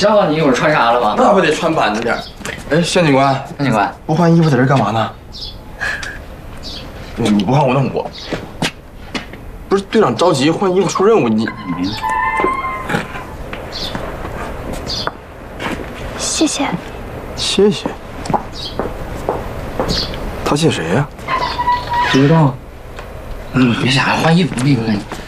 知道你一会儿穿啥了吗？ 那不得穿板着点。哎，县警官， 县警官， 不换衣服在这干嘛呢？你不换我，那我不是队长着急换衣服出任务，你谢谢。 谢谢。他谢谁呀？ 不知道。别傻，换衣服，立刻。